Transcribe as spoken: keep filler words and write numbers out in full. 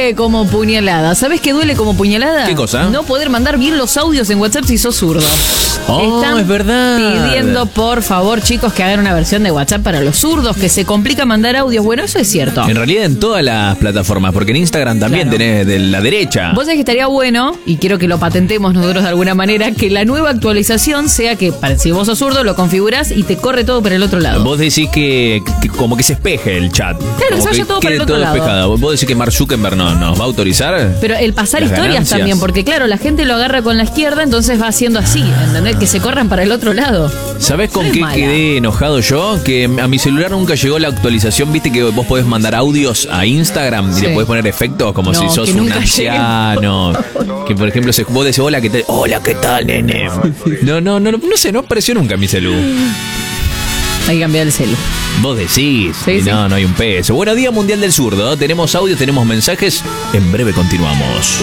duele como puñalada. ¿Sabes qué duele como puñalada? ¿Qué cosa? No poder mandar bien los audios en WhatsApp si sos zurdo. Oh, Están es verdad. pidiendo, por favor, chicos, que hagan una versión de WhatsApp para los zurdos, que se complica mandar audios. Bueno, eso es cierto. En realidad en todas las plataformas, porque en Instagram también Claro. tenés de la derecha. Vos sabés que estaría bueno, y quiero que lo patentemos nosotros de alguna manera, que la nueva actualización sea que, para- si vos sos zurdo, lo configurás y te corre todo para el otro lado. Vos decís que, que como que se espeje el chat. que Como se vaya todo para quede el otro lado. despejado. Vos decís que Mark Zuckerberg no, nos va a autorizar. Pero el pasar Las historias ganancias. también, porque claro, la gente lo agarra con la izquierda, entonces va haciendo así, ¿entendés? Que se corran para el otro lado. ¿Sabés con No es qué mala. quedé enojado yo? Que a mi celular nunca llegó la actualización. Viste que vos podés mandar audios a Instagram y Sí. le podés poner efectos como No, si sos que un nunca anciano. Que por ejemplo, se- vos decís hola, ¿qué tal? Hola, ¿qué tal, nene? No, no, no, no, no sé, no apareció nunca en mi celu. Hay que cambiar el celu. Vos decís. Sí, y sí. no, no hay un peso. Bueno, Día Mundial del Zurdo. Tenemos audio, tenemos mensajes. En breve continuamos.